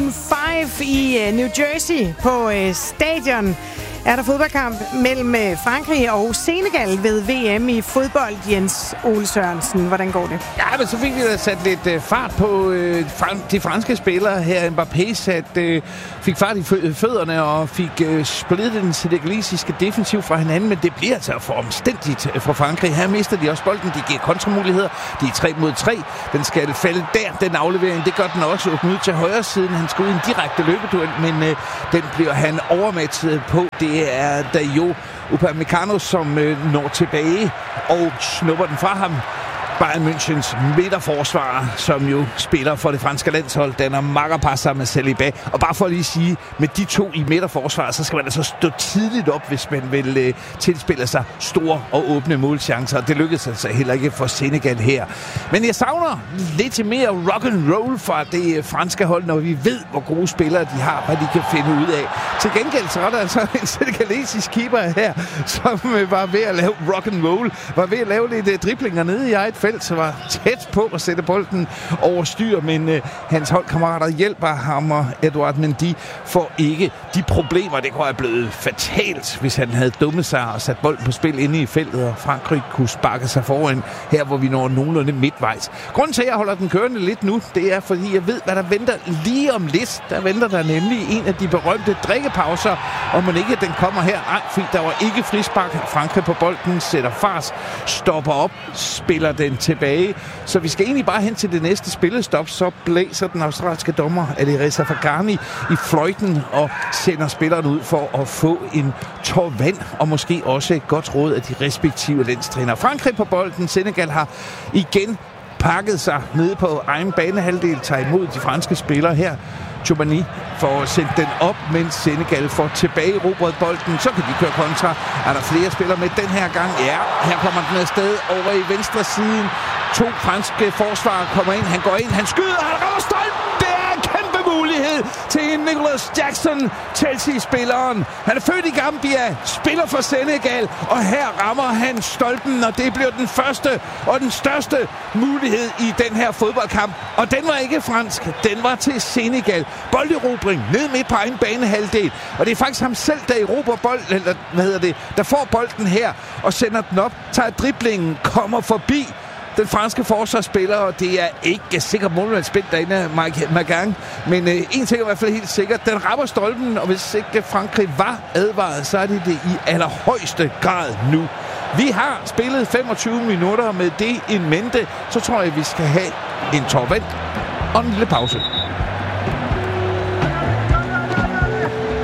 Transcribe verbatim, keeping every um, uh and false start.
fem i New Jersey på stadion er der fodboldkamp mellem Frankrig og Senegal ved V M i fodbold. Jens Ole Sørensen, hvordan går det? Ja, men så fik vi da sat lidt uh, fart på uh, de franske spillere her. Mbappé sat, uh, fik fart i fødderne og fik uh, splittet den senegalesiske defensiv fra hinanden, men det bliver altså for omstændigt for Frankrig. Her mister de også bolden, de giver kontramuligheder. De er tre mod tre. Den skal falde der, den aflevering. Det gør den også åbne ud til højre siden. Han skal ud i en direkte løbeduel, men uh, den bliver han overmatchet på. Det er Dayo Upamecano, som øh, når tilbage og snupper den fra ham. Bayern Münchens midterforsvarer, som jo spiller for det franske landshold, den er makkerpar sammen med Saliba. Og bare for at lige sige, med de to i midterforsvaret, så skal man altså stå tidligt op, hvis man vil øh, tilspille sig store og åbne målchancer. Det lykkedes altså heller ikke for Senegal her. Men jeg savner lidt mere rock and roll fra det øh, franske hold, når vi ved, hvor gode spillere de har, hvad de kan finde ud af. Til gengæld så er der altså en senegalesisk keeper her, som øh, var ved at lave rock and roll, var ved at lave lidt øh, driblinger nede i eget felt, så var tæt på at sætte bolden over styr, men øh, hans holdkammerater hjælper ham, og Edouard Mendy får ikke de problemer. Det kunne have blevet fatalt, hvis han havde dummet sig og sat bolden på spil inde i feltet, og Frankrig kunne sparke sig foran her, hvor vi når nogenlunde midtvejs. Grunden til, at jeg holder den kørende lidt nu, det er, fordi jeg ved, hvad der venter lige om lidt. Der venter der nemlig en af de berømte drikkepauser, og man ikke den kommer her. Ej, fordi der var ikke frispark. Frankrig på bolden sætter fars, stopper op, spiller den tilbage. Så vi skal egentlig bare hen til det næste spillestop, så blæser den australske dommer Alireza Fagani i fløjten og sender spilleren ud for at få en tår vand, og måske også et godt råd af de respektive landstrænere. Frankrig på bolden. Senegal har igen pakket sig nede på egen banehalvdel, tager imod de franske spillere her. Tchouameni får sendt den op, mens Senegal får tilbage erobret bolden. Så kan de køre kontra. Er der flere spillere med den her gang? Ja, her kommer den afsted over i venstre siden. To franske forsvarer kommer ind. Han går ind, han skyder, han rammer stolpen. Det er en kæmpe mulighed til Nicholas Jackson, Chelsea-spilleren. Han er født i Gambia, spiller for Senegal, og her rammer han stolpen, og det bliver den første og den største mulighed i den her fodboldkamp. Og den var ikke fransk, den var til Senegal. Bolderobring ned midt på egen banehalvdel, og det er faktisk ham selv, der erobrer bolden, eller hvad hedder det, der får bolden her og sender den op, tager driblingen, kommer forbi den franske forsvarsspiller, og det er ikke sikkert målmandsspil derinde, Mike Magang. Men øh, en ting er i hvert fald helt sikkert, den rammer stolpen, og hvis ikke Frankrig var advaret, så er det det i allerhøjeste grad nu. Vi har spillet femogtyve minutter med det in mente, så tror jeg, vi skal have en tår vand og en lille pause.